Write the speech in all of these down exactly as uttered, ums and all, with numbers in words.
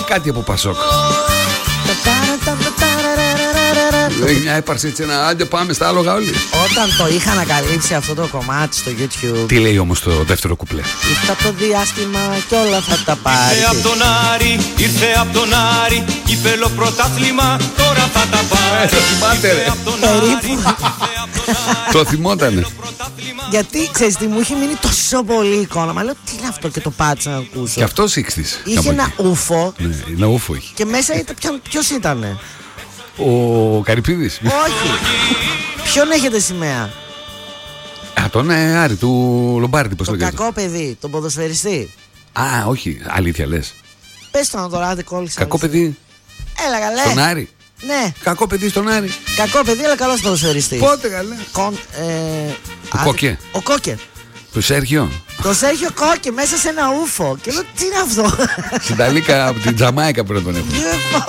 κάτι από Πασόκ. Έχει μια έπαρση έτσι, ένα άντε πάμε στα άλογα όλοι. Όταν το είχα ανακαλύψει αυτό το κομμάτι στο YouTube. Τι λέει όμως το δεύτερο κουπλέ? Ήρθε από το διάστημα κι όλα θα τα πάρει. Ήρθε από τον Άρη, ήρθε από τον Άρη, κύπελο πρωτάθλημα, τώρα θα τα πάρει. Το θυμάται ρε. Περίπου. Το θυμότανε. Γιατί ξέρεις τι, μου είχε μείνει τόσο πολύ εικόνα. Μα λέω τι είναι αυτό και το πάτησα να ακούσω. Και αυτός ήξτης. Είχε ένα ούφο. Ναι, ένα ούφο είχε. Και μέσα ήταν, ποιος ήτανε? Ο Καρυπίδης. Όχι. Ποιον έχετε σημαία? Α, τον ε, Άρη του Λομπάρντι, πώς το λέγεται. κακό παιδί, τον ποδοσφαιριστή. Α, όχι, αλήθεια λες. Πες το να το ράτε κόλλησα. Κακό παιδί. Έλα καλέ. Στον Άρη. Ναι. Κακό παιδί στον Άρη. Κακό παιδί, αλλά καλός ποδοσφαιριστής. Πότε καλέ? Κον, ε, ο α, Κόκε. Ο Κόκε. Το Σέρχιο. Το Σέρχιο Κόκε μέσα σε ένα ούφο. Και λέω τι είναι αυτό? Συνταλίκα από την Τζαμάικα πρέπει να τον έχουμε.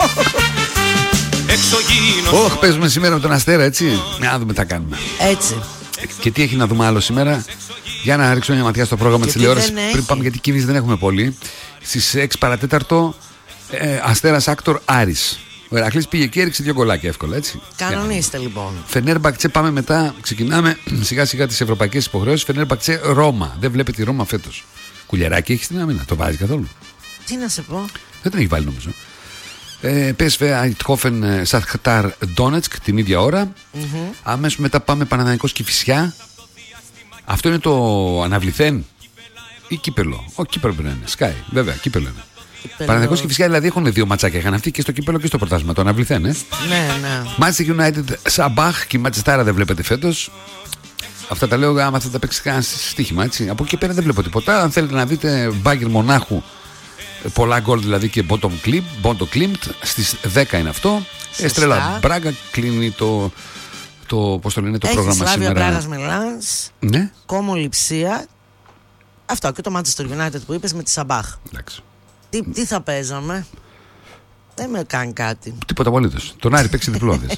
Όχι, παίζουμε σήμερα με τον Αστέρα, έτσι. Να δούμε τι θα κάνουμε. Έτσι. Και τι έχει να δούμε άλλο σήμερα? Για να ρίξω μια ματιά στο πρόγραμμα της τηλεόρασης. Πριν πάμε, γιατί κίνηση δεν έχουμε πολύ. Στις έξι παρατέταρτο, ε, Αστέρας Άκτορ Άρης. Ο Ηρακλής πήγε και έριξε δύο γκολάκια εύκολα, έτσι. Κανονίστε λοιπόν. Φενέρμπαχτσε, πάμε μετά. Ξεκινάμε σιγά σιγά τις ευρωπαϊκές υποχρεώσεις. Φενέρμπαχτσε Ρώμα. Δεν βλέπετε τη Ρώμα φέτος. Κουλιαράκι έχει στην άμυνα. Το βάζει καθόλου? Τι να σε πω. Δεν τον έχει βάλει νομίζω. Ε, πι ες βι Eindhoven Σαχτάρ Ντόνετσκ την ίδια ώρα. Mm-hmm. Αμέσως μετά πάμε Παναθηναϊκός Κηφισιά. Αυτό είναι το αναβληθέν ή κύπελο? Όχι, κύπελο πρέπει να είναι. Σκάι, βέβαια, κύπελο είναι. Παναθηναϊκός Κηφισιά δηλαδή έχουν δύο ματσάκια. Είχαν αυτοί και στο κύπελο και στο πρωτάθλημα. Το αναβληθέν, ε. Ναι, ναι. Manchester United Σαμπάχ και η Ματσεστάρα δεν βλέπετε φέτος. Αυτά τα λέω άμα θα τα παίξει κανένα στοίχημα, έτσι. Από εκεί πέρα δεν βλέπω τίποτα. Αν θέλετε να δείτε Μπάγκερ Μονάχου, πολλά γκολ δηλαδή και bottom clip, bottom clipped, στις δέκα είναι αυτό. Εστρέλα Μπράγκα κλείνει το, το, πώς το λένε, το Έχεις πρόγραμμα σήμερα. Έχεις Μπράγας Μελάνς, ναι. Κόμο Λειψία. Αυτό και το Manchester United που είπες με τη Σαμπάχ. Τι, τι θα παίζαμε? Δεν με κάνει κάτι. Τίποτα απολύτως. Τον Άρη παίξει διπλώδες.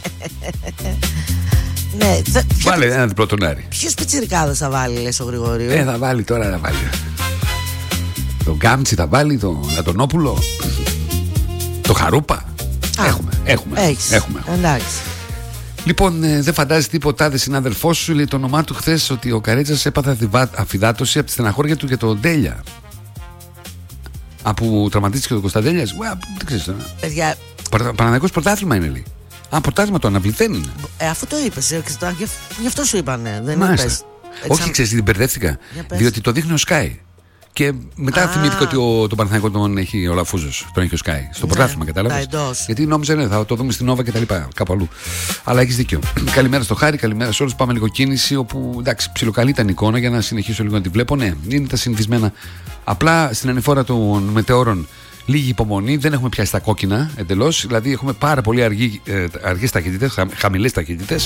Ναι, θα, βάλε ένα διπλό τον Άρη. Ποιος πιτσιρικάδας θα βάλει, λες ο Γρηγορίου? Ε, θα βάλει τώρα, θα βάλει τον Γκάμτσι, θα βάλει τον Αντωνόπουλο, το Χαρούπα. Α, έχουμε, έχουμε, έχεις. έχουμε. Εντάξει. Λοιπόν, ε, δεν φαντάζει τίποτα, δε συνάδελφός σου λέει το όνομά του χθες ότι ο Καρέτσας έπαθε αφυδάτωση από τη στεναχώρια του για τον Ντέλια. Από τραυματίστηκε ο Κωνσταντέλιας. Δεν ξέρεις τώρα. Παιδιά, Παναθηναϊκός πρωτάθλημα είναι, λέει. Α, πρωτάθλημα το αναβληθέν είναι. Ε, αφού το είπες, ε, γι' αυτό σου είπανε. Δεν Μάλιστα. είπες. Όχι, ξέρεις, την μπερδεύτηκα. Διότι το δείχνει ο Sky. Και μετά ah. θυμήθηκα ότι ο, το Παναθηναϊκό τον έχει ο Λαφούζος. Τον έχει ο Sky. Στο ναι, πρωτάθλημα, κατάλαβες. Γιατί νόμιζα ναι, θα το δούμε στην Νόβα και τα λοιπά. Κάπου αλλού. Αλλά έχεις δίκιο. Καλημέρα στο Χάρη, καλημέρα σε όλους. Πάμε λίγο κίνηση. Όπου εντάξει, ψιλοκαλή ήταν η εικόνα για να συνεχίσω λίγο να τη βλέπω. Ναι, είναι τα συνηθισμένα. Απλά στην ανηφόρα των μετεώρων λίγη υπομονή. Δεν έχουμε πιάσει τα κόκκινα εντελώς. Δηλαδή έχουμε πάρα πολύ ε, αργές ταχύτητες, χα, χαμηλές ταχύτητες.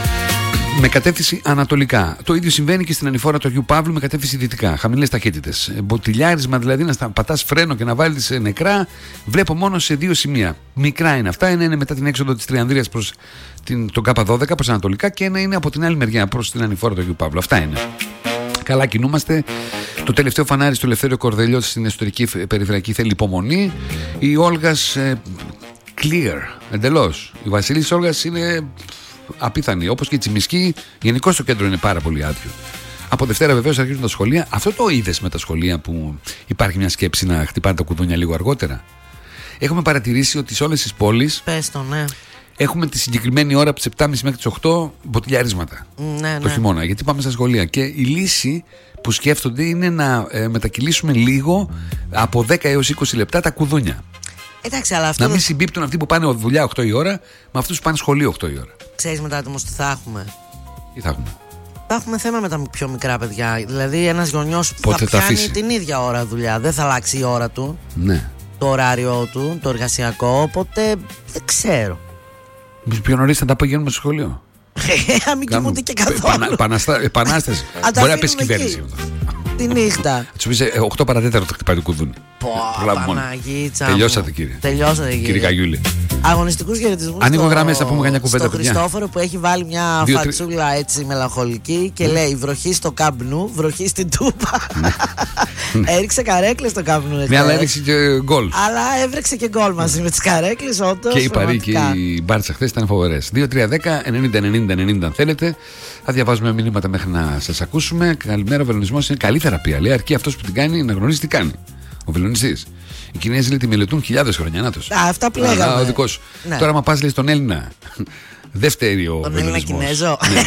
Με κατεύθυνση ανατολικά. Το ίδιο συμβαίνει και στην ανηφόρα του Αγίου Παύλου με κατεύθυνση δυτικά. Χαμηλές ταχύτητες. Μποτιλιάρισμα δηλαδή να πατάς φρένο και να βάλεις νεκρά. Βλέπω μόνο σε δύο σημεία. Μικρά είναι αυτά. Ένα είναι μετά την έξοδο της Τριανδρίας προς την, τον Κάπα δώδεκα προς ανατολικά και ένα είναι από την άλλη μεριά προς την ανηφόρα του Αγίου Παύλου. Αυτά είναι. Καλά κινούμαστε. Το τελευταίο φανάρι στο Ελευθέριο Κορδελιό στην εσωτερική περιφερειακή θέλει υπομονή. Η Όλγας ε, clear εντελώς. Η Βασίλης Όλγας είναι απίθανη. Όπως και η Τσιμισκή, γενικώς το κέντρο είναι πάρα πολύ άδειο. Από Δευτέρα βεβαίως αρχίζουν τα σχολεία. Αυτό το είδες με τα σχολεία που υπάρχει μια σκέψη να χτυπάνε τα κουδούνια λίγο αργότερα? Έχουμε παρατηρήσει ότι σε όλες τις πόλεις. Πες το, ναι. Έχουμε τη συγκεκριμένη ώρα από τις επτά και μισή μέχρι τις οκτώ μποτιλιαρίσματα. Ναι, το ναι. χειμώνα. Γιατί πάμε στα σχολεία. Και η λύση που σκέφτονται είναι να ε, μετακυλήσουμε λίγο από δέκα έως είκοσι λεπτά τα κουδούνια. Εντάξει, αλλά αυτό να μην συμπίπτουν αυτοί που πάνε δουλειά οκτώ η ώρα με αυτούς που πάνε σχολείο οκτώ η ώρα. Ξέρεις μετά όμως τι θα έχουμε? Τι θα έχουμε? Θα έχουμε θέμα με τα πιο μικρά παιδιά. Δηλαδή ένας γονιός που Πότε θα πιάνει θα την ίδια ώρα δουλειά. Δεν θα αλλάξει η ώρα του. Ναι. Το ωράριο του, το εργασιακό. Οπότε δεν ξέρω. Πιο νωρίς θα τα πηγαίνουμε στο σχολείο. Αν μην κοιμούνται και καθόλου. Επανάσταση. Μπορεί να πέσει κυβέρνηση. Τη νύχτα. Του πει οκτώ παρατέταρτο το χτυπάει το κουδούνι. Πω, Παναγίτσα. Τελειώσατε κύριε. Τελειώσατε κύριε. Κύριε Καγιούλη. Αγωνιστικούς χαιρετισμούς. Ανοίγω γραμμές, θα πούμε καμιά κουβέντα. Στον Χριστόφορο που έχει βάλει μια Δύο, φατσούλα τρι... έτσι μελαγχολική και mm. λέει βροχή στο Καμπνού, βροχή στην Τούπα. Έριξε καρέκλες στο Καμπνού. Ναι, αλλά έριξε και γκολ. Αλλά έβρεξε και γκολ μαζί με τις καρέκλες, όντως. Και η Παρί και η Μπάρτσα χθες ήταν φοβερές. δύο τρία δέκα ενενήντα ενενήντα ενενήντα αν θέλετε. Θα διαβάζουμε μηνύματα μέχρι να σας ακούσουμε. Καλημέρα, ο βελονισμός είναι καλή θεραπεία. Λέει αρκεί αυτός που την κάνει να γνωρίζει τι κάνει. Ο βελονιστής. Οι Κινέζοι λέει τη μελετούν χιλιάδες χρόνια. Να τους. Α, αυτά που λέγαμε. Ο δικός σου. Ναι. Τώρα, άμα πας λέει στον Έλληνα. Δεύτερη ο τον Έλληνα Κινέζο. Ναι.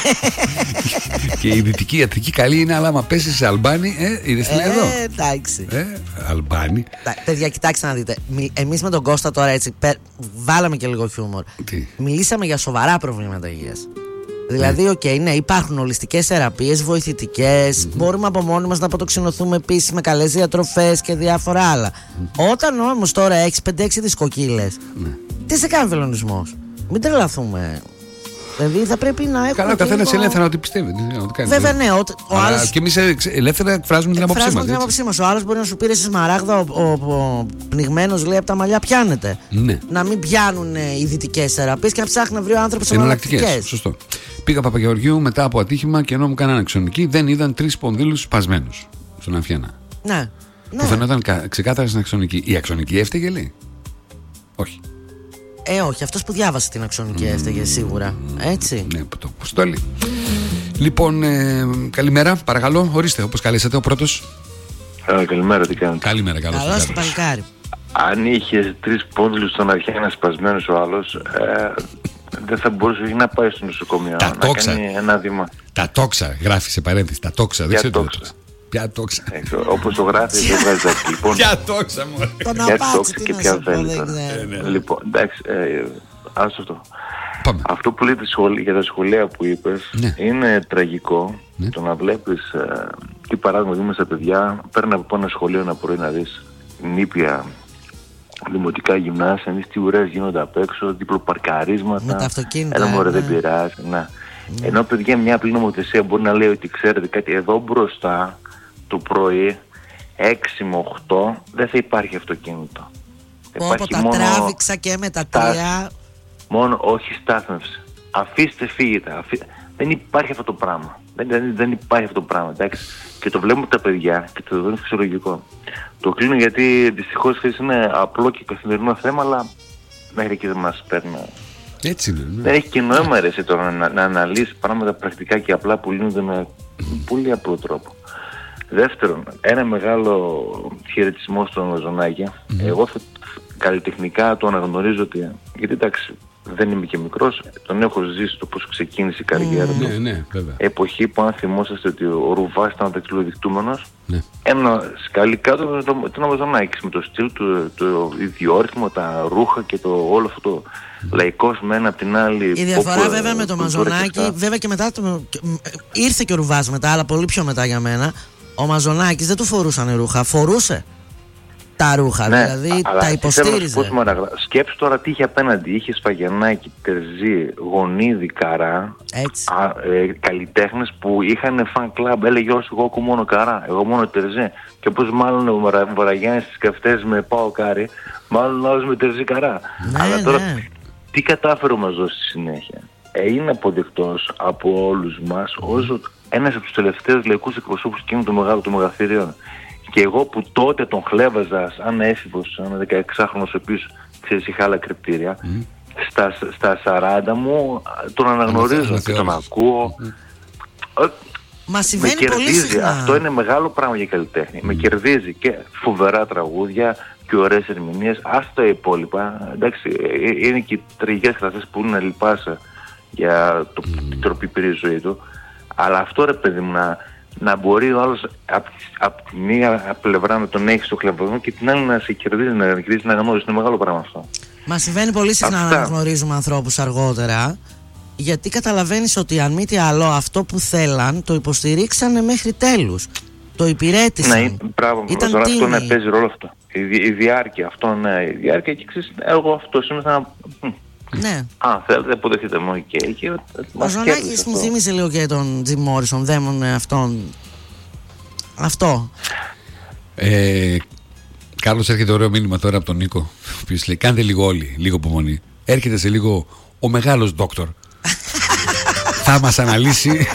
Και η δυτική ιατρική καλή είναι, αλλά άμα πέσει σε Αλμπάνι, ε, είδες τι λέει εδώ. Εντάξει. Ε, Αλμπάνι. Παιδιά, κοιτάξτε να δείτε. Εμείς με τον Κώστα τώρα έτσι βάλαμε και λίγο χιούμορ. Τι? Μιλήσαμε για σοβαρά προβλήματα υγείας. Δηλαδή, οκ, okay, ναι, υπάρχουν ολιστικές θεραπείες, βοηθητικές. Mm-hmm. Μπορούμε από μόνοι μας να αποτοξινωθούμε επίσης με καλές διατροφές και διάφορα άλλα. Mm-hmm. Όταν όμως τώρα έχεις πέντε έξι δισκοκύλες, mm-hmm. τι σε κάνει βελονισμός? Μην τρελαθούμε. Δηλαδή θα πρέπει να έχουμε. Καλά, ο καθένας λίγο... ελεύθερα ό,τι πιστεύει. Ό,τι Βέβαια, ναι. Ο, ο Αλλά άλλος... και εμείς ελεύθερα εκφράζουμε την άποψή μας. την άποψή μας. Ο άλλος μπορεί να σου πήρε στη σμαράγδα, ο, ο, ο πνιγμένος λέει από τα μαλλιά πιάνεται. Ναι. Να μην πιάνουν οι δυτικές θεραπείες και να ψάχνει να βρει ο άνθρωπος εναλλακτικές. Σωστό. Πήγα Παπαγεωργίου μετά από ατύχημα και ενώ μου κάνανε αξονική δεν είδαν τρεις σπονδύλους σπασμένους στον Αμφιένα. Ναι. Που ναι. φαινόταν ξεκάθαρα στην αξονική. Η αξονική έφταιγε, λέει. Όχι. Ε, όχι, αυτός που διάβασε την αξονική mm, έφταιγε σίγουρα. Έτσι. Ναι, που το αποστόλει. Λοιπόν, ε, καλημέρα, παρακαλώ, ορίστε, όπως καλέσατε, ο πρώτος. Ε, καλημέρα, τι κάνετε? Καλημέρα, καλώς. Καλώς το παλικάρι. Αν είχε τρεις πόντλους στον αρχαία να σπασμένος ο άλλος, ε, δεν θα μπορούσε να πάει στο νοσοκομείο. Τα να τόξα. Κάνει ένα βήμα. Τα τόξα, γράφει σε παρένθεση. Τα τόξα, δεν ξέρω τι. Ποια τόξα. Όπως το γράφει, δεν βγάζει άκρη. Λοιπόν, ποια τόξα, μωρέ. Ποια τόξα και ποια θέλει. Λοιπόν, εντάξει, άστο αυτό. Πάμε. Αυτό που λέει για τα σχολεία που είπες, ναι. είναι τραγικό. Ναι. Το να βλέπεις, ε, τι παράδειγμα δούμε στα παιδιά, παίρνει από ένα σχολείο ένα πρωί να δεις νήπια, δημοτικά γυμνάσια, εμείς τι ουρές γίνονται απ' έξω, διπλοπαρκαρίσματα. Με τα αυτοκίνητα. Ένα μωρέ, ναι. δεν πειράζει. Ναι. Ναι. Ενώ παιδιά μια απλή νομοθεσία μπορεί να λέει ότι ξέρετε κάτι, εδώ μπροστά το πρωί έξι με οκτώ δεν θα υπάρχει αυτοκίνητο. Όπω τα μόνο τράβηξα και με τα τρία. Μόνο όχι στάθμευση. Αφήστε, φύγετε. Αφή... Δεν υπάρχει αυτό το πράγμα. Δεν, δεν, δεν υπάρχει αυτό το πράγμα. Εντάξει. Και το βλέπουμε τα παιδιά και το δίνουν φυσιολογικό. Το κλείνω γιατί δυστυχώς είναι απλό και καθημερινό θέμα, αλλά μέχρι εκεί δεν μας παίρνει. Έτσι είναι. Ναι. Δεν έχει και νόημα ρε, εσύ, τώρα να, να αναλύσει πράγματα πρακτικά και απλά που λύνονται με πολύ απλό τρόπο. Δεύτερον, ένα μεγάλο χαιρετισμό στον Μαζονάκη. Mm-hmm. Εγώ θα, καλλιτεχνικά το αναγνωρίζω ότι. Γιατί εντάξει, δεν είμαι και μικρός, τον έχω ζήσει το πώς ξεκίνησε η καριέρα mm-hmm. του. Ναι, ναι, βέβαια. Εποχή που αν θυμόσαστε ότι ο Ρουβάς ήταν δακτυλοδεικτούμενος, ναι. ένα σκάλι κάτω με τον το Μαζονάκη με το στυλ του, το ιδιόρυθμο, τα ρούχα και το όλο αυτό το mm. λαϊκός με ένα απ' την άλλη. Η διαφορά όπου, βέβαια με το Μαζονάκη, βέβαια και μετά το, ήρθε και ο Ρουβάς μετά, αλλά πολύ πιο μετά για μένα. Ο Μαζονάκης δεν του φορούσαν ρούχα, φορούσε τα ρούχα, ναι, δηλαδή τα υποστήριζε. Σκέψου τώρα τι είχε απέναντι. Είχε Σφαγιανάκη, Τερζή, Γονίδη, Καρά, α, ε, καλλιτέχνες που είχαν φαν κλαμπ. Έλεγε όσο εγώ ακούω μόνο Καρά, εγώ μόνο Τερζή. Και όπως μάλλον ο Βαραγιάννης στις καυτές με Πάο Κάρι, μάλλον άλλος με Τερζή Καρά. Ναι, αλλά τώρα ναι. τι κατάφερε ο Μαζός στη συνέχεια? Ε, είναι αποδεκτός από όλους μας ως ένας από τους τελευταίους λαϊκούς εκπροσώπους εκείνου του μεγάλου του μεγαθυρίων. Και εγώ που τότε τον χλέβαζα σαν έφηβος, σαν δεκαεξάχρονος ο οποίος ξέρεις είχα άλλα κρυπτήρια, mm. στα, στα σαράντα μου τον αναγνωρίζω και τον ακούω. Mm. Μα συμβαίνει με κερδίζει. Πολύ συχνά. Αυτό είναι μεγάλο πράγμα για καλλιτέχνη. Mm. Με κερδίζει και φοβερά τραγούδια και ωραίες ερμηνείες. Άστα τα υπόλοιπα. Εντάξει, είναι και οι τραγικές γραφές που είναι να λυπάσαι για το, mm. την τροπή πήρε η ζωή του. Αλλά αυτό ρε παιδί μου να, να μπορεί ο άλλος από απ τη μία πλευρά να τον έχει στο χλεβασμό και την άλλη να σε κερδίζει, να κερδίζει να γνωρίζει. Είναι μεγάλο πράγμα αυτό. Μα συμβαίνει πολύ συχνά να αναγνωρίζουμε ανθρώπους αργότερα, γιατί καταλαβαίνεις ότι αν μη τι άλλο αυτό που θέλαν το υποστηρίξανε μέχρι τέλους. Το υπηρέτησαν. Ναι, πράγμα, ήταν τώρα αυτό ναι, παίζει ρόλο αυτό. Η, η διάρκεια αυτό, ναι, η διάρκεια και ξέρεις, εγώ αυτό σήμερα θα... Ναι. Α, θέλετε, αποδεχτείτε μου και, και ο Ζωνάκης μου θύμισε λίγο και τον Τζιμ Μόρισον, δαίμον αυτόν. Αυτό. Ε, Κάρλος, έρχεται ωραίο μήνυμα τώρα από τον Νίκο, ο οποίος λέει: κάντε λίγο όλοι, λίγο υπομονή. έρχεται σε λίγο ο μεγάλος δόκτωρ. Θα μας αναλύσει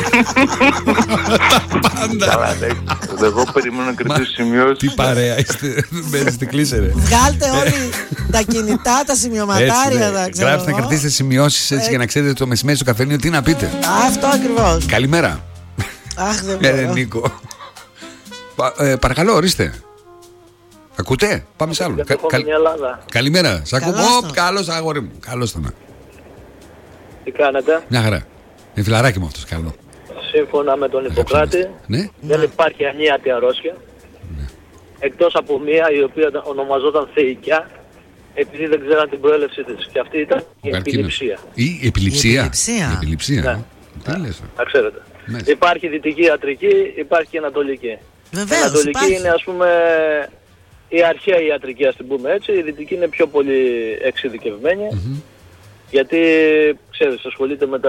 τα πάντα. Εγώ περιμένω να κρατήσω σημειώσεις. Τι παρέα είστε, μπαίνετε κλείσερε. Βγάλτε όλοι τα κινητά, τα σημειωματάρια. Γράψτε να κρατήσετε σημειώσεις έτσι για να ξέρετε το μεσημέρι στο καφενείο τι να πείτε. Αυτό ακριβώς. Καλημέρα. Αχ, δεν Ε, μπορώ. Νίκο. Πα- ε, Παρακαλώ, ορίστε. Ακούτε, πάμε σ' άλλο. Κα- καλ- Καλημέρα. Σ' ακούω. Καλώς Ω, το. καλώς αγόρι μου. Καλώς το να. Τι κάνετε? Μια χαρά. Είναι φιλαράκι μου αυτός, καλό. Σύμφωνα με τον Ιπποκράτη, Ναι. δεν υπάρχει ανίατη αρρώστια. Εκτός από μία η οποία ονομαζόταν θεϊκιά, επειδή δεν ξέραν την προέλευσή της. Και αυτή ήταν η Ο καρκίνος. επιληψία. Ή επιληψία. Η επιληψία. Η επιληψία. Ναι. Τι λες τώρα. Να ξέρετε. Ναι. Υπάρχει δυτική ιατρική, υπάρχει και ανατολική. Η Βεβαίως, ανατολική υπάρχει. είναι ας πούμε η αρχαία ιατρική, ας την πούμε έτσι. Η δυτική είναι πιο πολύ εξειδικευμένη. Γιατί, ξέρεις, ασχολείται με τα...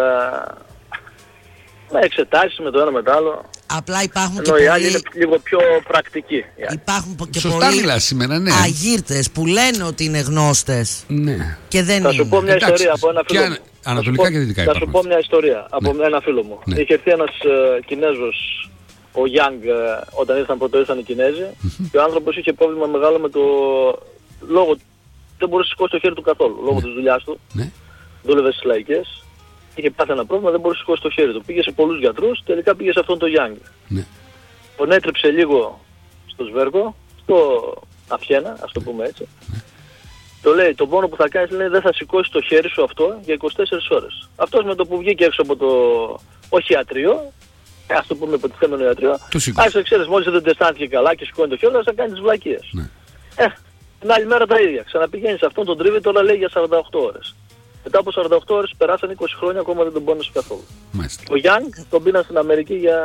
με εξετάσεις, με το ένα με το άλλο. Απλά υπάρχουν και Ενώ οι άλλοι πολλοί, είναι λίγο πιο πρακτικοί. υπάρχουν πο- και Σωστά πολλοί μιλάς σήμερα, ναι. αγύρτες που λένε ότι είναι γνώστες Ναι. και δεν Θα σου είναι. πω μια Εντάξει, ιστορία από ένα και φίλο αν- μου. ανατολικά Θα σου και πω- δυτικά Θα σου υπάρχουν. πω μια ιστορία από Ναι. ένα φίλο μου. Ναι. Είχε έρθει ένας ε, Κινέζος, ο Γιάνγκ, ε, όταν ήρθαν πρώτο ήρθαν οι Κινέζοι, και ο άνθρωπος είχε πρόβλημα μεγάλο με το λόγο. Δεν μπορούσε να σηκώσει το χέρι του καθόλου, λόγω της δουλειάς του. Ναι. Δούλευε στις λαϊκές. Είχε πάθει ένα πρόβλημα, δεν μπορούσε να σηκώσει το χέρι του. Πήγε σε πολλούς γιατρούς, τελικά πήγε σε αυτόν τον Γιάνγκ. Ναι. Τον έτρεψε λίγο στο σβέρκο, στο αφιένα, ας το πούμε έτσι. Το λέει, το πόνο που θα κάνεις λέει δεν θα σηκώσει το χέρι σου αυτό για είκοσι τέσσερις ώρες. Αυτός με το που βγήκε έξω από το όχι ιατρείο, ας το πούμε υποτιθέμενο ιατρείο, Το σήκωσε. άρχισε ξέρεις μόλις δεν αισθάνθηκε καλά και σηκώνει το χέρι, θα κάνει τις βλακίες. Ναι. Ε, την άλλη μέρα τα ίδια. Ξαναπηγαίνει σε αυτόν τον τρίβει, τώρα λέει για σαράντα οκτώ ώρες. Μετά από σαράντα οκτώ ώρες περάσαν είκοσι χρόνια, ακόμα δεν τον πόνεσε καθόλου. Μάλιστα. Ο Γιάνγκ τον πήραν στην Αμερική για...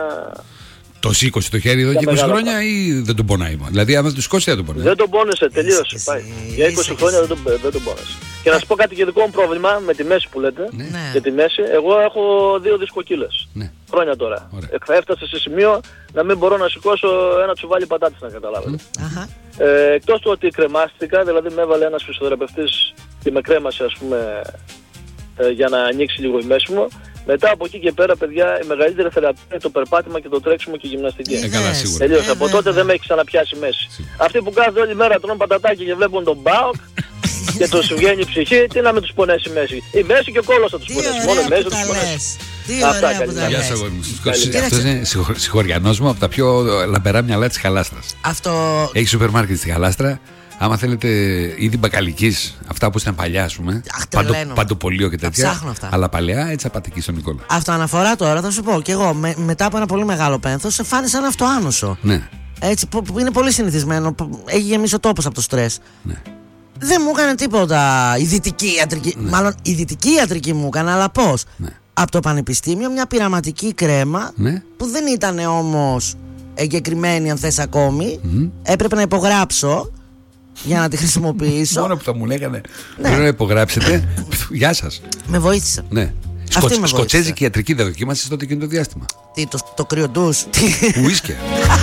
Το σήκωσε το χέρι εδώ Για και είκοσι μεγάλα χρόνια ή δεν τον πονάει μόνο. Δηλαδή, άμα του σηκώσει δεν τον πονάει. Δεν τον πόνεσε, τελείωσε. Είσαι Πάει. εσύ, Για είκοσι είσαι χρόνια εσύ. δεν τον, δεν τον πόνεσε. Και να σου πω κάτι και δικό μου πρόβλημα με τη μέση που λέτε. Ναι. Ναι. Για τη μέση, εγώ έχω δύο δισκοκύλες. Ναι. Χρόνια τώρα. Ωραία. Ε, θα έφτασε σε σημείο να μην μπορώ να σηκώσω ένα τσουβάλι πατάτης, να καταλάβετε. Αχα. Ε, εκτός του ότι κρεμάστηκα, δηλαδή με έβαλε ένας φυσιοθεραπευτής και με κρέμασε ας πούμε ε, για να ανοίξει λίγο η μέση μου. Μετά από εκεί και πέρα, παιδιά, η μεγαλύτερη θεραπεία είναι το περπάτημα και το τρέξιμο και η γυμναστική. Ε, καλά, Είδες. σίγουρα. Τελείωσε. Ε, Από βέβαια. τότε δεν με έχει ξαναπιάσει μέση. Αυτοί που κάθονται όλη μέρα τρώνε πατατάκι και βλέπουν τον ΠΑΟΚ και τους βγαίνει η ψυχή, τι να με τους πονέσει η μέση. Η μέση και ο κόλος θα τους Τι πονέσει. Μόνο η ωραία μέση που θα τους τα πονέσει. λες. Τι Αυτά, ωραία που καλημέρα. τα Γεια λες. σας αγόρι μου. Καλημέρα. Αυτό είναι συγχω- συγχωριανός μου από τα πιο λαμπερά μυαλά της Χαλάστρας. Αυτό Έχει σούπερ μάρκετ στη Χαλάστρα. Άμα θέλετε είδη μπακαλικής, αυτά που ήταν παλιά, ας πούμε. Αχ, Παντο, τρελαίνομαι. παντοπολείο και Τα τέτοια. ψάχνω αυτά. Αλλά παλιά έτσι θα πάτε εκεί στον Νικόλα. αυτοαναφορά τώρα θα σου πω κι εγώ με- μετά από ένα πολύ μεγάλο πένθος σε φάνησε ένα αυτοάνωσο. Ναι. Έτσι που, που είναι πολύ συνηθισμένο. που Έχει γεμίσει ο τόπος από το στρες. Ναι. Δεν μου έκανε τίποτα η δυτική ιατρική. Μάλλον η δυτική ιατρική μου έκανε, αλλά πώς. Ναι. Από το πανεπιστήμιο μια πειραματική κρέμα Ναι. που δεν ήταν όμως εγκεκριμένη αν θες ακόμη. Έπρεπε να υπογράψω για να τη χρησιμοποιήσω. Μόνο που θα μου λέγανε. Ναι. Πρέπει να υπογράψετε. Γεια σας. Με βοήθησε. Ναι. Αυτή Σκοτ, με βοήθησε. σκοτσέζικη ιατρική δεν δοκίμασες τότε εκείνο το διάστημα. Τι, το, το κρύο ντους. Τι. Ουίσκε.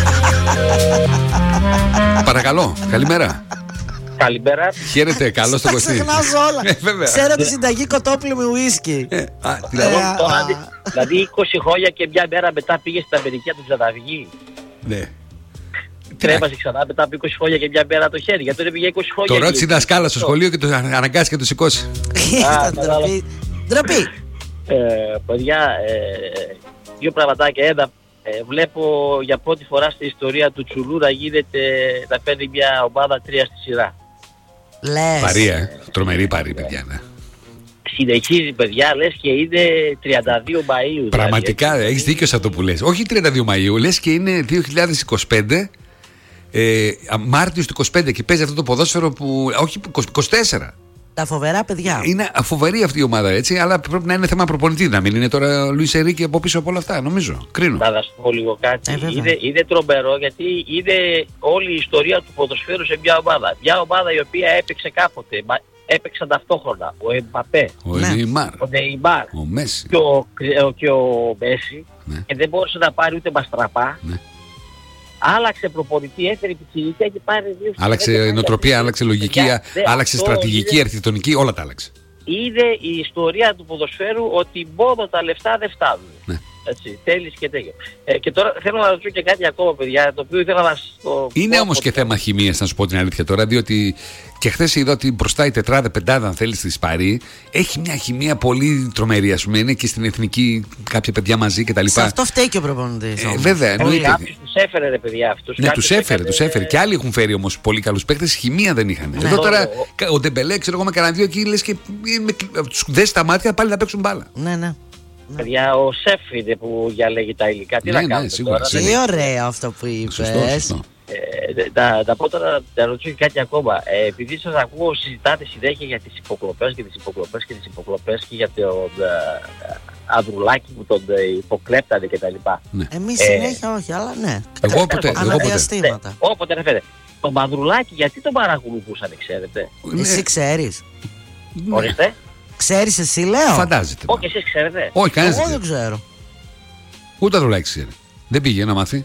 Παρακαλώ, καλημέρα. Καλημέρα. Χαίρετε, καλώ στο Τα Κωστή. ξεχνάζω όλα. Ε, βέβαια. Ξέρω τη συνταγή κοτόπουλου με ουίσκι. Ε, α, δηλαδή, Ε, Τώρα, α. δηλαδή είκοσι χρόνια και μια μέρα μετά πήγε στην Αμερική να του ξαναβγεί. ναι. Κρέμασε ξανά μετά από είκοσι χρόνια και μια μέρα το χέρι. Γιατί τότε πήγε είκοσι χρόνια. Το και- ρώτησε η δασκάλα στο σχολείο και το αναγκάστηκε να το σηκώσει. Ήταν κατάλαβα. ντροπή. Ντροπή. Ε, παιδιά, ε, δύο πραγματάκια. Ένα, ε, βλέπω για πρώτη φορά στην ιστορία του Τσουλού να γίνεται να παίρνει μια ομάδα τρία στη σειρά. Λες. Παρία, ε. Τρομερή παρή, παιδιά. Ναι. Συνεχίζει, παιδιά, λες και είναι τριάντα δύο Μαΐου. Πραγματικά δηλαδή. έχει δίκιο σε αυτό που λες. Όχι τριάντα δύο Μαΐου, λες και είναι δύο χιλιάδες είκοσι πέντε. Ε, Μάρτιος του είκοσι πέντε και παίζει αυτό το ποδόσφαιρο που. Όχι, είκοσι τέσσερα. Τα φοβερά παιδιά. Είναι φοβερή αυτή η ομάδα έτσι, αλλά πρέπει να είναι θέμα προπονητή. Να μην είναι τώρα ο Λουίς Ερίκη από πίσω από όλα αυτά, νομίζω. Κρίνω. Να θα σου πω λίγο κάτι. Ε, βέβαια. είναι, είναι τρομερό γιατί είναι όλη η ιστορία του ποδοσφαίρου σε μια ομάδα. Μια ομάδα η οποία έπαιξε κάποτε. Μα, έπαιξαν ταυτόχρονα ο Εμπαπέ, Ο Ναι. Νεϊμάρ, ο Νεϊμάρ ο Μέση. και ο, Κρι- και ο Μέση Ναι. και δεν μπόρεσε να πάρει ούτε μαστραπά. Ναι. Άλλαξε προπονητή, έφερε πιτσιρικιά και πάρει δύο. Άλλαξε δεν νοοτροπία, πάει. άλλαξε λογική, Παιδιά, δε, άλλαξε αυτό στρατηγική, είναι- αρχιτεκτονική, όλα τα άλλαξε. είναι η ιστορία του ποδοσφαίρου ότι μόνο τα λεφτά δεν φτάνουν. Ναι. Έτσι, θέλεις και τέτοιο. Ε, και τώρα θέλω να ρωτήσω και κάτι ακόμα, παιδιά, το οποίο ήθελα να στο... Είναι όμως και θέμα χημίας, να σου πω την αλήθεια τώρα, διότι και χθες είδα ότι μπροστά η τετράδα, πεντάδα, αν θέλεις, στη Σπαρή, έχει μια χημεία πολύ τρομερή, ας πούμε. Είναι και στην εθνική κάποια παιδιά μαζί κτλ. Σε αυτό φταίει και ο προπονητής. Ε, βέβαια, εννοείται. Κάποιος τους έφερε, ρε παιδιά, αυτούς. Ναι, τους έφερε, τους έφερε. Και άλλοι έχουν φέρει όμως πολύ καλούς παίκτες, χημεία δεν είχαν. Ναι. Εδώ τώρα ο, ο Ντεμπελέ, ξέρω εγώ, με κανένα δύο εκεί λες και τους δες τα μάτια πάλι να παίξουν μπάλα. Ναι, ναι. Παιδιά, ο σεφ είναι που διαλέγει τα υλικά. Τι ναι, να κάνουμε ναι, σίγουρα, τώρα. Πολύ ωραίο αυτό που είπες. Σωστό, σωστό. Ε, τα, τα πω τώρα, θα ρωτήσω και κάτι ακόμα. Ε, επειδή σας ακούω, συζητάτε συνέχεια για τις υποκλοπές και τις υποκλοπές και τις υποκλοπές και για τον ε, Ανδρουλάκη που τον ε, υποκλέπτανε κτλ. Ναι. Εμείς Ε, συνέχεια όχι, αλλά ναι. Εγώ ποτέ. Αναδιαστήματα. Ναι, όποτε αναφέρεται. Τον Ανδρουλάκη γιατί τον παρακολουθούσαν, ξέρετε. Εσύ ξέρεις. Ναι. Ορίστε. Ξέρεις εσύ, λέω. Φαντάζεται. Όχι, εσείς ξέρετε. Όχι, κανένας Εγώ δεν δεν ξέρει. ξέρω. Ούτε ο Ανδρουλάκης ξέρει. Δεν πήγε να μάθει.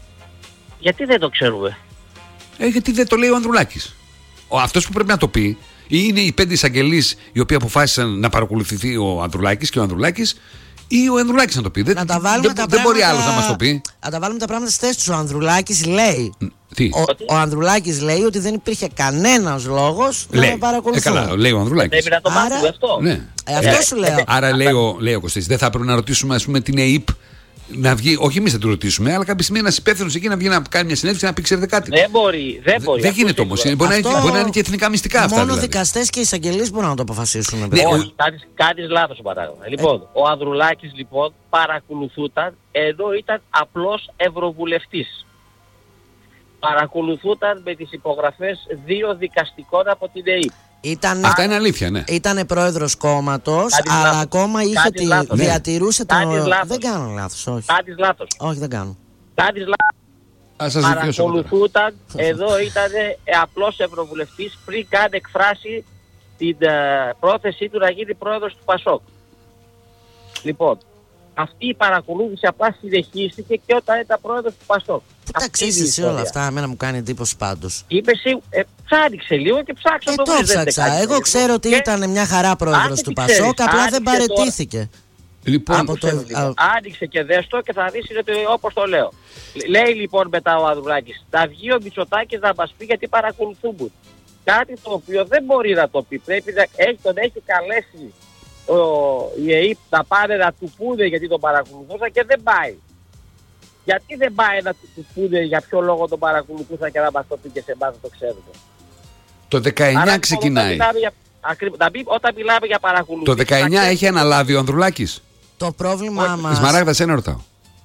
Γιατί δεν το ξέρουμε. Ε, γιατί δεν το λέει ο Ανδρουλάκης. Ο, αυτός που πρέπει να το πει είναι οι πέντε εισαγγελείς οι οποίοι αποφάσισαν να παρακολουθηθεί ο Ανδρουλάκης και ο Ανδρουλάκης ή ο Ανδρουλάκης να το πει. Να δεν, τα βάλουμε δεν, τα δεν μπορεί πράγματα- άλλος να μας το πει. Να τα βάλουμε τα πράγματα στις θέσεις του. Ο Ανδρουλάκης λέει. Τι. Ο, ο Ανδρουλάκης λέει ότι δεν υπήρχε κανένας λόγος να λέει. με παρακολουθούν. Ε, καλά, λέει ο Ανδρουλάκης. Πρέπει να το Άρα- μάθουμε αυτό. Ναι. Ε, αυτό σου λέω. Άρα λέει ο, λέει ο Κωστής, δεν θα πρέπει να ρωτήσουμε, ας πούμε, την ΕΕΠ να βγει, όχι εμείς θα του ρωτήσουμε, αλλά κάποια στιγμή ένας υπεύθυνος εκεί να βγει να κάνει μια συνέντευξη να πει: ξέρετε κάτι. Δεν μπορεί, δεν μπορεί. Δεν Αυτό γίνεται είναι όμως. το Μπορεί, να είναι- Αυτό μπορεί να είναι και εθνικά μυστικά αυτά. Μόνο δηλαδή. δικαστές και εισαγγελείς μπορούν να το αποφασίσουν. Ναι, παιδιά. ο- Όχι, κάνεις, κάνεις λάθος παράδειγμα. Λοιπόν, ο Ανδρουλάκης λοιπόν παρακολουθούταν ενώ ήταν απλός ευρωβουλευτής. Παρακολουθούταν με τις υπογραφές δύο δικαστικών από την ΕΕΠ. Ήταν, Αυτά είναι αλήθεια, ναι. Ήτανε πρόεδρος κόμματος, Κάνεις αλλά λάθος. ακόμα είχε Κάνεις τη, λάθος. διατηρούσε το. Κάνεις λάθος. Δεν κάνω λάθος, όχι. Κάνεις λάθος. Όχι, δεν κάνω. Κάνεις λάθος. Ας σας δικαιώσω. Παρακολουθούταν, εδώ ήταν ε, απλός ευρωβουλευτής πριν καν εκφράσει την ε, πρόθεσή του να γίνει πρόεδρος του ΠΑΣΟΚ. Λοιπόν, αυτή η παρακολούθηση απλά συνεχίστηκε και όταν ήταν πρόεδρος του ΠΑΣΟΚ. Πού τα Αυτή ξέρεις είναι η εσύ όλα ιστορία. αυτά, εμένα μου κάνει εντύπωση πάντως. Είπε εσύ, ε, ψάριξε λίγο και ψάξα Ε, το το βρεις, δεν ψάξα. είναι κάτι Εγώ λίγο. ξέρω ότι Και ήταν μια χαρά πρόεδρος άντε του τι ξέρεις, Πασόκ, απλά δεν άνοιξε τώρα. παρετήθηκε. Λοιπόν, Από το- Άκουσε με λίγο. α- Άνοιξε και δες το και θα δεις είναι το- όπως το λέω. Λέει λοιπόν μετά ο Ανδρουλάκης, θα βγει ο Μητσοτάκης να μας πει γιατί παρακολουθούν. Κάτι το οποίο δεν μπορεί να το πει. Πρέπει να έχει, τον έχει καλέσει ο, η ΕΕΠ να πάνε να του πούνε γιατί τον παρακολουθούσαν και δεν πάει. Γιατί δεν πάει να του, του πούνε για ποιο λόγο τον παρακολουθούσαν και να μας το πει και σε εμάς να το ξέρουμε. το δεκαεννιά Άρα, ξεκινάει. Όταν μιλάμε για, ακριβώς, να μην- όταν μιλάμε για παρακολούθηση. Το δεκαεννιά να έχει αναλάβει ο Ανδρουλάκης. Το πρόβλημά Η μας. Σμαράγδα, σένα ρωτάω.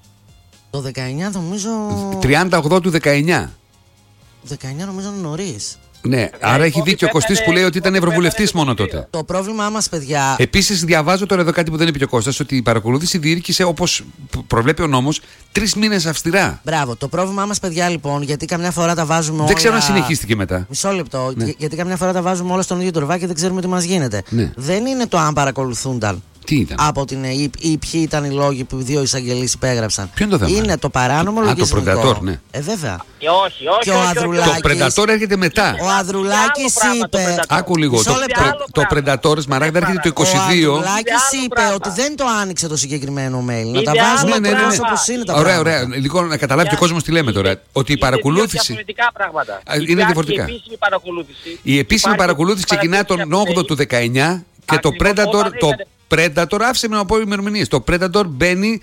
Το δεκαεννιά νομίζω. τριάντα οκτώ του δεκαεννιά. δεκαεννιά νομίζω είναι νωρίς. Ναι, άρα έχει όχι, δίκιο ο Κωστής που λέει ότι ήταν πέθανε- ευρωβουλευτής μόνο πέθανε τότε. Το πρόβλημά μας, παιδιά. Επίσης, διαβάζω τώρα εδώ κάτι που δεν είπε και ο Κώστας, ότι η παρακολούθηση διήρκησε όπως προβλέπει ο νόμος τρεις μήνες αυστηρά. Μπράβο. Το πρόβλημά μας, παιδιά, λοιπόν, γιατί καμιά φορά τα βάζουμε όλα. Δεν ξέρω αν συνεχίστηκε μετά. Μισό λεπτό. Ναι. Για- Γιατί καμιά φορά τα βάζουμε όλα στον ίδιο τροβάκι και δεν ξέρουμε τι μας γίνεται. Ναι. Δεν είναι το αν παρακολουθούνταν Τι ήταν. από την ΕΕΠ ή ποιοι ήταν οι λόγοι που οι δύο εισαγγελείς υπέγραψαν. Ποιο είναι το θέμα? Είναι το παράνομο Α, το λογισμικό. Predator, ναι. Ε, βέβαια. Και όχι, όχι, Και ο όχι, όχι, Ανδρουλάκης- όχι. Το Predator έρχεται μετά. Ο Ανδρουλάκης Είναι άλλο πράγμα είπε. το Predator. Άκου λίγο. Μισό Το, λεπτό. πρε- το Predator, Σμαράγδα, έρχεται το Ο είκοσι δύο. Ανδρουλάκης Είναι άλλο είπε πράγμα. ότι δεν το άνοιξε το συγκεκριμένο mail. Να Είναι τα άλλο βάζουμε Ναι, ναι, ναι, ακριβώς ναι. όπως είναι τα Ωραία, πράγματα. ωραία. Λίγο να καταλάβει και ο Για- κόσμος τι λέμε τώρα. είναι- Ότι η είναι παρακολούθηση. δύο διαφορετικά πράγματα. Α, είναι Υπάρχει διαφορετικά. Η επίσημη παρακολούθηση. Η επίσημη Υπάρχει παρακολούθηση ξεκινά τον παρακολούθηση όγδοο από του την δεκαεννιά και το Ακριβώς, Predator, όταν το έκανε- Predator, άφησε με να πω ημερομηνίες. Το Predator μπαίνει